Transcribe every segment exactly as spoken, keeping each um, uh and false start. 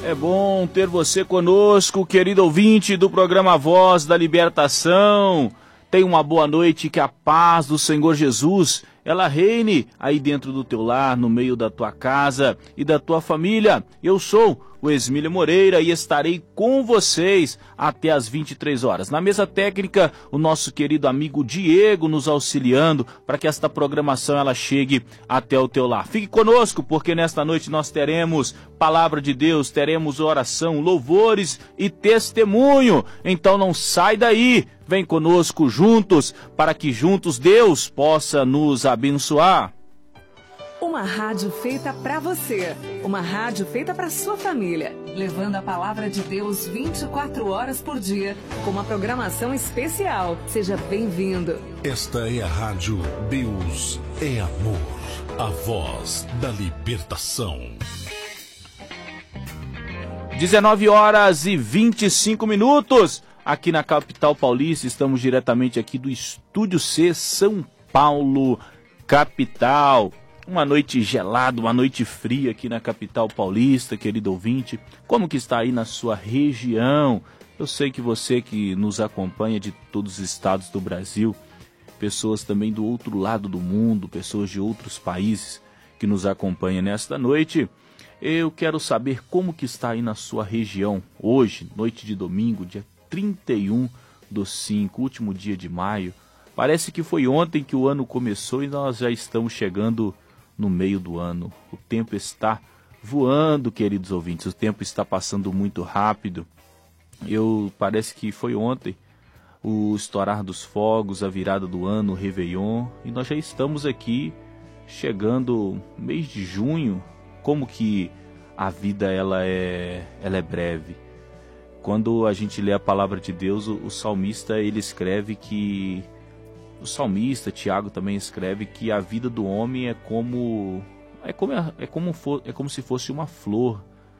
É bom ter você conosco, querido ouvinte do programa Voz da Libertação. Tenha uma boa noite, que a paz do Senhor Jesus, ela reine aí dentro do teu lar, no meio da tua casa e da tua família. Eu sou o Esmílio Moreira e estarei com vocês até às vinte e três horas. Na mesa técnica, o nosso querido amigo Diego nos auxiliando para que esta programação ela chegue até o teu lar. Fique conosco, porque nesta noite nós teremos palavra de Deus, teremos oração, louvores e testemunho. Então não sai daí, vem conosco juntos, para que juntos Deus possa nos abençoar. Uma rádio feita para você, uma rádio feita para sua família, levando a palavra de Deus vinte e quatro horas por dia, com uma programação especial. Seja bem-vindo. Esta é a rádio Deus é Amor, a voz da libertação. dezenove horas e vinte e cinco minutos, aqui na capital paulista, estamos diretamente aqui do Estúdio C, São Paulo, capital. Uma noite gelada, uma noite fria aqui na capital paulista, querido ouvinte. Como que está aí na sua região? Eu sei que você que nos acompanha de todos os estados do Brasil, pessoas também do outro lado do mundo, pessoas de outros países que nos acompanham nesta noite. Eu quero saber como que está aí na sua região hoje, noite de domingo, dia trinta e um do cinco, último dia de maio. Parece que foi ontem que o ano começou e nós já estamos chegando no meio do ano. O tempo está voando, queridos ouvintes, o tempo está passando muito rápido. Eu parece que foi ontem o estourar dos fogos, a virada do ano, o Réveillon, e nós já estamos aqui chegando mês de junho. Como que a vida ela é, ela é breve. Quando a gente lê a palavra de Deus, o, o salmista ele escreve que O salmista, Tiago, também escreve que a vida do homem é como é como, é como, for, é como se fosse uma flor.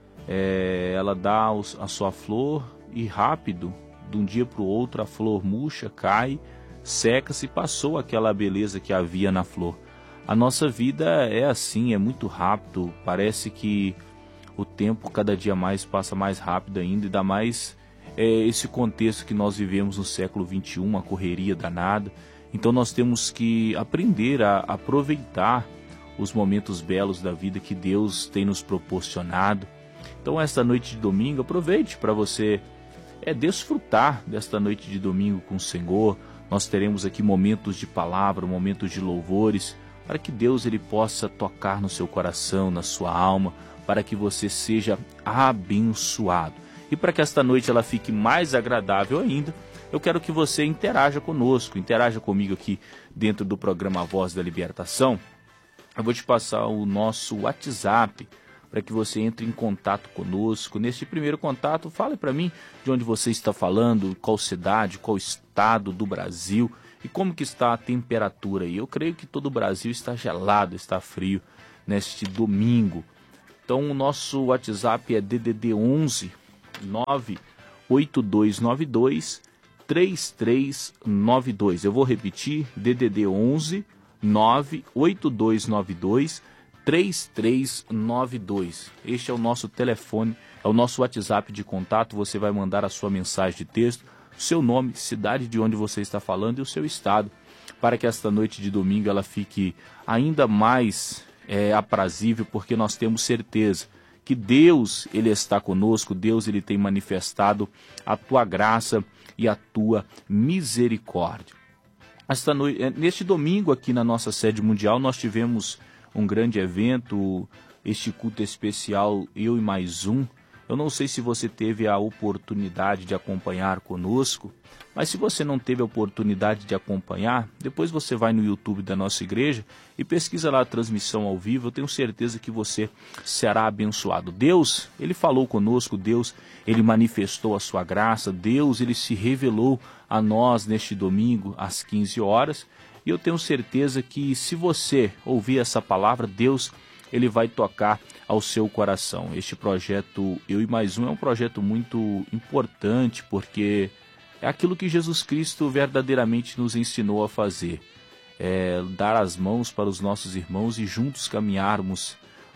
É, ela dá os, a sua flor e rápido, de um dia para o outro, a flor murcha, cai, seca-se e passou aquela beleza que havia na flor. A nossa vida é assim, é muito rápido. Parece que o tempo cada dia mais passa mais rápido ainda, e dá mais é, esse contexto que nós vivemos no século vinte e um, a correria danada. Então nós temos que aprender a aproveitar os momentos belos da vida que Deus tem nos proporcionado. Então esta noite de domingo, aproveite para você é, desfrutar desta noite de domingo com o Senhor. Nós teremos aqui momentos de palavra, momentos de louvores, para que Deus ele possa tocar no seu coração, na sua alma, para que você seja abençoado. E para que esta noite ela fique mais agradável ainda, eu quero que você interaja conosco, interaja comigo aqui dentro do programa Voz da Libertação. Eu vou te passar o nosso WhatsApp para que você entre em contato conosco. Neste primeiro contato, fale para mim de onde você está falando, qual cidade, qual estado do Brasil e como que está a temperatura aí. Eu creio que todo o Brasil está gelado, está frio neste domingo. Então o nosso WhatsApp é D D D onze nove oito dois nove dois três três nove dois. Eu vou repetir, D D D onze nove oito dois nove dois três três nove dois. Este é o nosso telefone, é o nosso WhatsApp de contato. Você vai mandar a sua mensagem de texto, seu nome, cidade de onde você está falando e o seu estado, para que esta noite de domingo ela fique ainda mais é, aprazível, porque nós temos certeza que Deus ele está conosco, Deus ele tem manifestado a tua graça e a tua misericórdia. Esta noite, neste domingo aqui na nossa sede mundial nós tivemos um grande evento, este culto especial Eu e Mais Um. Eu não sei se você teve a oportunidade de acompanhar conosco, mas se você não teve a oportunidade de acompanhar, depois você vai no YouTube da nossa igreja e pesquisa lá a transmissão ao vivo. Eu tenho certeza que você será abençoado. Deus, ele falou conosco, Deus, ele manifestou a sua graça, Deus, ele se revelou a nós neste domingo às quinze horas. E eu tenho certeza que se você ouvir essa palavra, Deus, ele vai tocar ao seu coração. Este projeto Eu e Mais Um é um projeto muito importante, porque é aquilo que Jesus Cristo verdadeiramente nos ensinou a fazer. É dar as mãos para os nossos irmãos e juntos caminharmos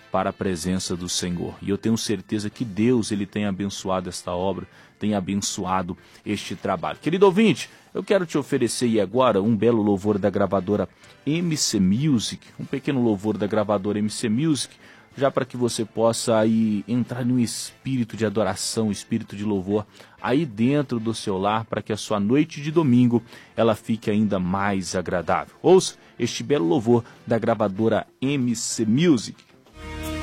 para a presença do Senhor. E eu tenho certeza que Deus ele tem abençoado esta obra, tem abençoado este trabalho. Querido ouvinte, eu quero te oferecer aí agora um belo louvor da gravadora M C Music, um pequeno louvor da gravadora M C Music, já para que você possa aí entrar no espírito de adoração, espírito de louvor aí dentro do seu lar, para que a sua noite de domingo ela fique ainda mais agradável. Ouça este belo louvor da gravadora M C Music.